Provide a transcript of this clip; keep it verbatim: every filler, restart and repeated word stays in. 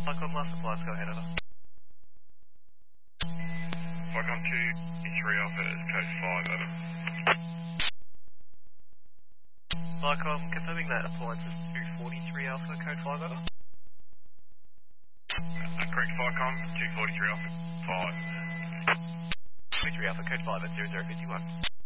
Falcon last supplies, go ahead, over. Falcon two three Alpha is code five, over. Falcon, confirming that appliance is two forty-three Alpha, code five, over. Uh, correct, Falcon two forty-three Alpha five. two forty-three Alpha, code five at zero zero five one.